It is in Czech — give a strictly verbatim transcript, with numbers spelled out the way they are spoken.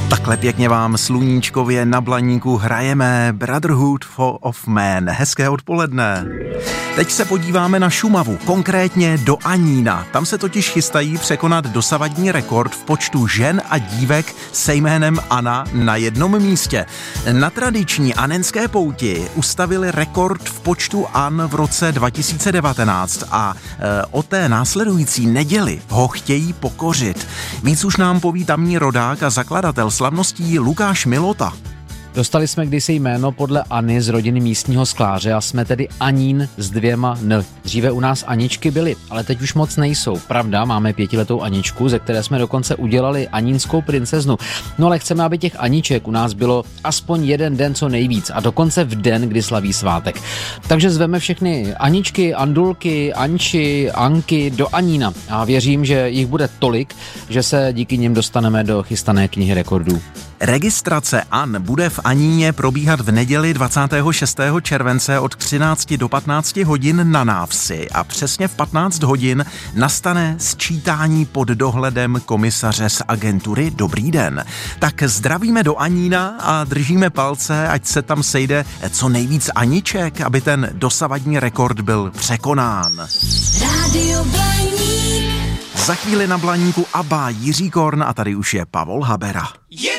Takhle pěkně vám sluníčkově na Blaníku hrajeme Brotherhood of Man. Hezké odpoledne. Teď se podíváme na Šumavu, konkrétně do Anína. Tam se totiž chystají překonat dosavadní rekord v počtu žen a dívek se jménem Anna na jednom místě. Na tradiční anenské pouti ustavili rekord v počtu An v roce dva tisíce devatenáct a e, o té následující neděli ho chtějí pokořit. Víc už nám poví tamní rodák a zakladatel slavností Lukáš Milota. Dostali jsme kdysi jméno podle Anny z rodiny místního skláře a jsme tedy Anín s dvěma N. Dříve u nás Aničky byly, ale teď už moc nejsou. Pravda, máme pětiletou Aničku, ze které jsme dokonce udělali anínskou princeznu. No ale chceme, aby těch Aniček u nás bylo aspoň jeden den co nejvíc a dokonce v den, kdy slaví svátek. Takže zveme všechny Aničky, Andulky, Anči, Anky do Anína a věřím, že jich bude tolik, že se díky nim dostaneme do chystané knihy rekordů. Registrace An bude v Aníně probíhat v neděli dvacátého šestého července od třinácti do patnácti hodin na návsi a přesně v patnáct hodin nastane sčítání pod dohledem komisaře z agentury Dobrý den. Tak zdravíme do Anína a držíme palce, ať se tam sejde co nejvíc Aniček, aby ten dosavadní rekord byl překonán. Rádio Blaník. Za chvíli na Blaníku Abba, Jiří Korn a tady už je Pavol Habera.